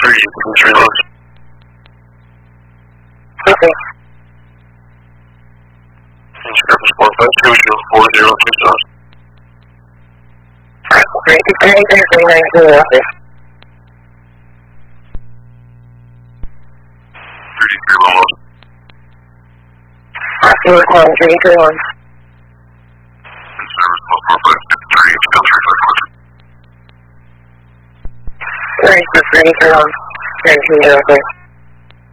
3, you can 3 loads. Okay. Service 452, 40, 2 stars. Great, 392, office. 33 loads. Oscar 331. Service 452, 3, still 355. 331. 19, okay.